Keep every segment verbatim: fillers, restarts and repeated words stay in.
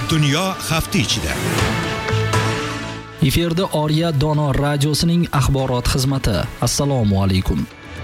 Dunyo hafta ichida. Efirda Oriya Dono radiosining axborot xizmati. Assalomu alaykum.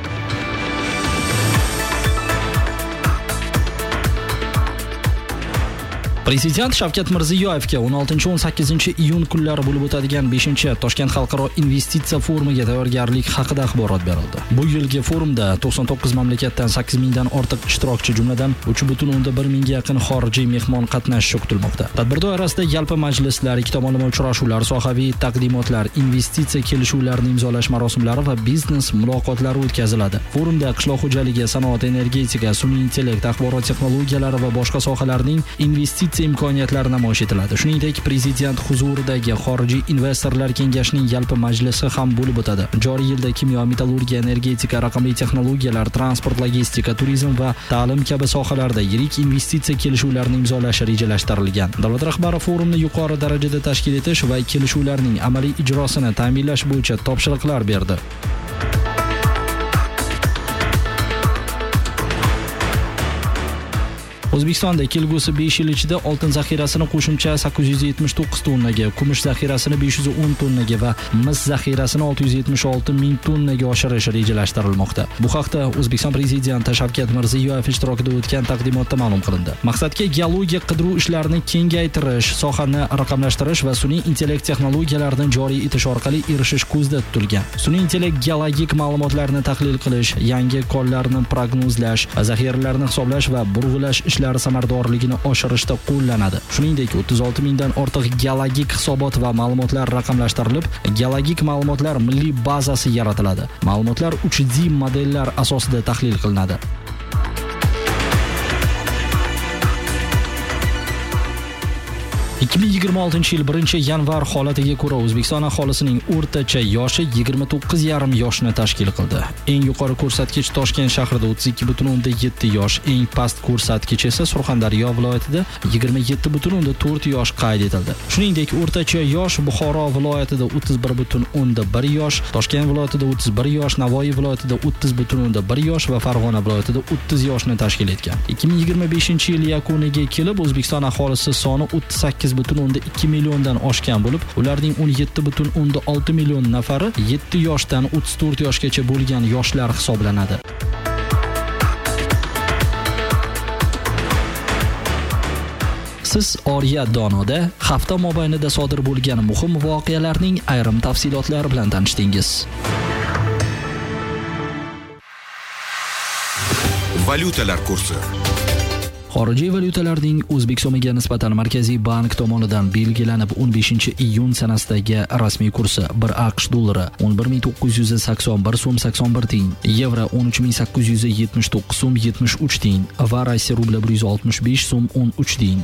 Prezident Shavkat Mirziyoyevga o'n oltinchi o'n sakkizinchi iyun kunlari bo'lib o'tadigan beshinchi Toshkent xalqaro investitsiya forumiga tayyorgarlik haqida axborot berildi. Bu yilgi forumda to'qson to'qqiz mamlakatdan sakkiz mingdan ortiq ishtirokchi, jumladan uch butun o'nda bir mingga yaqin xorijiy mehmon qatnashishi kutilmoqda. Tadbir doirasida yalpi majlislar, ikki tomonlama uchrashuvlar, sohaviy taqdimotlar, investitsiya kelishuvlarini imzolash marosimlari va biznes muloqotlari o'tkaziladi. Forumda qishloq xo'jaligi, sanoat, energetika, sun'iy intellekt, axborot texnologiyalari va boshqa sohalarning investitsiya imkoniyatlari namoyish etiladi. Shuningdek, prezident huzuridagi xorijiy investorlar kengashining yalpi majlisi ham bo'lib o'tadi. Joriy yilda kimyo, metallurgiya, energetika, raqamli texnologiyalar, transport, logistika, turizm va ta'lim kabi sohalarda yirik investitsiya kelishuvlarini imzolash rejalashtirilgan. Davlat rahbari forumni yuqori darajada tashkil etish va kelishuvlarning amaliy ijrosini ta'minlash bo'yicha topshiriqlar berdi. O'zbekistonda kelgusi besh yil ichida oltin zaxirasini qo'shimcha sakkiz yuz yetmish to'qqiz tonnaga, kumush zaxirasini besh yuz o'n tonnaga va mis zaxirasini olti yuz yetmish olti ming tonnaga oshirish rejalashtirilmoqda. Bu haqda O'zbekiston prezidenti Shavkat Mirziyoyev ishtirokida o'tgan taqdimotda ma'lum qilindi. Maqsadga geologiya qidiruv ishlarini kengaytirish, sohani raqamlashtirish va sun'iy intellekt texnologiyalarini joriy etish orqali erishish ko'zda tutilgan. Sun'iy intellekt geologik ma'lumotlarni tahlil qilish, yangi konlarni prognozlash, zaxiralarni hisoblash va burg'ulash ishlari samaradorligini oshirishda qo'llanadi. Shuningdek, o'ttiz olti mingdan ortiq geologik hisobot va ma'lumotlar raqamlashtirilib, geologik ma'lumotlar milliy bazasi yaratiladi. Ma'lumotlar uch D modellar asosida tahlil qilinadi. ikki ming yigirma oltinchi yil birinchi yanvar holatiga ko'ra O'zbekiston aholisining o'rtacha yoshi yigirma to'qqiz yarim yoshni tashkil qildi. Eng yuqori ko'rsatkich Toshkent shahrida o'ttiz ikki butun o'nda yetti yosh, eng past ko'rsatkich esa Surxondaryo viloyatida yigirma yetti butun o'nda to'rt yosh qayd etildi. Shuningdek, o'rtacha yosh Buxoro viloyatida o'ttiz bir butun o'nda bir yosh, Toshkent viloyatida o'ttiz bir yosh, Navoiy viloyatida o'ttiz butun o'nda bir yosh va Farg'ona viloyatida o'ttiz yoshni tashkil etgan. ikki ming yigirma beshinchi yil yakuniga kelib O'zbekiston aholisi soni o'ttiz sakkiz butun o'nda ikki milliondan oshgan bo'lib, ularning o'n yetti butun o'nda olti million nafari yetti yoshdan o'ttiz to'rt yoshgacha bo'lgan yoshlar hisoblanadi. Siz Oriya Donoda hafta mobaynida sodir bo'lgan muhim voqealarning ayrim tafsilotlari bilan tanishdingiz. Valyutalar kursi. Xorijiy valyutalarning O'zbek so'miga nisbatan Markaziy bank tomonidan belgilanib o'n beshinchi iyun sanasidagi rasmiy kursi: bir AQSh dollari o'n bir ming to'qqiz yuz sakson bir so'm sakson bir tiyin, yevro o'n uch ming sakkiz yuz yetmish to'qqiz so'm yetmish uch tiyin va Rossiya rubli bir yuz oltmish besh so'm o'n uch tiyin.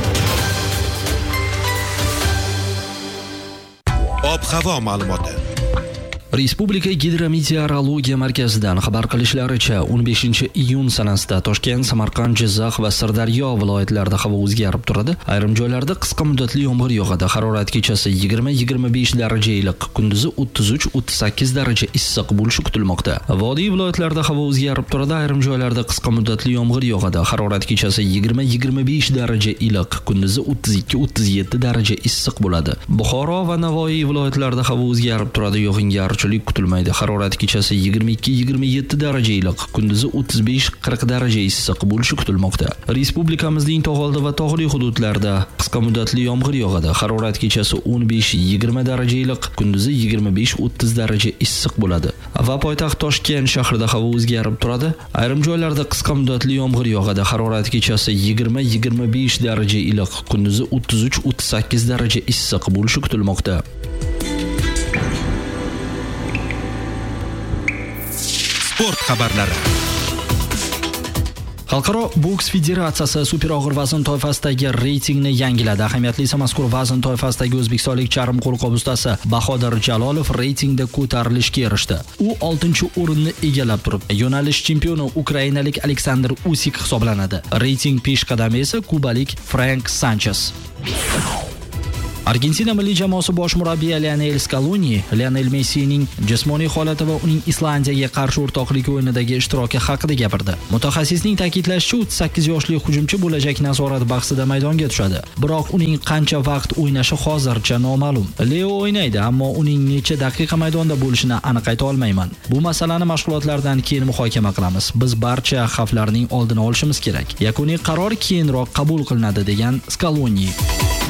Ob-havo ma'lumoti. Respublika gidrometeorologiya markazidan xabar qilishlaricha, o'n beshinchi iyun sanasida Toshkent, Samarqand, Jizzax va Sirdaryo viloyatlarida havo o'zgarib turadi. Ayrim joylarda qisqa muddatli yomg'ir yog'adi. Harorat kechasi yigirma yigirma besh daraja iliq, kunduzi o'ttiz uch o'ttiz sakkiz daraja issiq bo'lishi kutilmoqda. Vodiy viloyatlarida havo o'zgarib turadi. Ayrim joylarda qisqa muddatli yomg'ir yog'adi. Harorat kechasi yigirma yigirma besh daraja iliq, kunduzi o'ttiz ikki o'ttiz yetti daraja issiq bo'ladi. Buxoro va Navoiy viloyatlarida havo o'zgarib turadi. Yog'ingarchilik kutilmaydi. Harorat kechasi yigirma ikki yigirma yetti daraja iliq, kunduzi o'ttiz besh qirq daraja issiq bo'lishi kutilmoqda. Respublikamizning tog'oldi va tog'li hududlarida qisqa muddatli yomg'ir yog'adi. Harorat kechasi o'n besh yigirma daraja iliq, kunduzi yigirma besh o'ttiz daraja issiq bo'ladi. Va poytaxt Toshkent shahrida havo o'zgarib turadi. Ayrim joylarda qisqa muddatli yomg'ir yog'adi. Harorat kechasi yigirma yigirma besh daraja iliq, kunduzi o'ttiz uch o'ttiz sakkiz daraja issiq bo'lishi kutilmoqda. Sport xabarlari. Xalqaro boks federatsiyasi super og'ir vazn toifasidagi reytingni yangiladi. Ahamiyatli esa mazkur vazn toifasidagi o'zbekistonlik charm qo'lqop ustasi Bahodir Jalolov reytingda ko'tarilishga erishdi. U oltinchi o'rinni egallab turib, yo'nalish chempioni ukrainalik Aleksandr Usik hisoblanadi. Reyting peshqadami esa kubalik Frank Sanchez. Argentina milliy jamoasi bosh murabbiyi Lionel Scaloni Lionel Messining jismoniy holati va uning Islandiyaga qarshi o'rtoqlik o'yinidagi ishtiroki haqida gapirdi. Mutaxassisning ta'kidlashicha, o'ttiz sakkiz yoshli hujumchi bo'lajak nazorat bahsida maydonga tushadi. Biroq uning qancha vaqt o'ynashi hozircha noma'lum. Leo o'ynaydi, ammo uning necha daqiqa maydonda bo'lishini aniq ayta olmayman. Bu masalani mashg'ulotlardan keyin muhokama qilamiz. Biz barcha xavflarning oldini olishimiz kerak. Yakuniy qaror keyinroq qabul qilinadi, degan Scaloni.